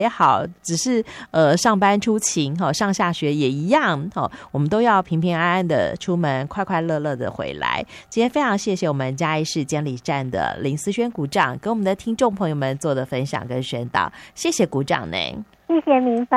也好，只是上班出勤上下学也一样我们都要平平安安的出门，快快乐乐的回来。今天非常谢谢我们嘉义市监理站的林思萱股长跟我们的听众朋友们做的分享跟宣导，谢谢股长呢。 谢谢明芬。